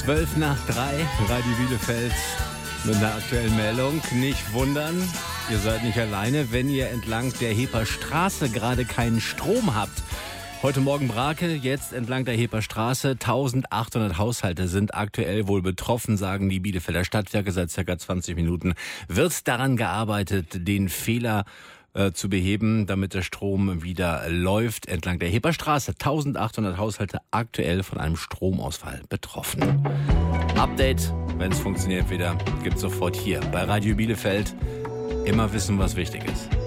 12 nach 3, Radio Bielefeld mit einer aktuellen Meldung. Nicht wundern, ihr seid nicht alleine, wenn ihr entlang der Heper Straße gerade keinen Strom habt. Heute Morgen Brake, jetzt entlang der Heper Straße. 1800 Haushalte sind aktuell wohl betroffen, sagen die Bielefelder Stadtwerke. Seit ca. 20 Minuten wird daran gearbeitet, den Fehler zu beheben, damit der Strom wieder läuft. Entlang der Heper Straße 1800 Haushalte aktuell von einem Stromausfall betroffen. Update, wenn es funktioniert wieder, gibt's sofort hier bei Radio Bielefeld. Immer wissen, was wichtig ist.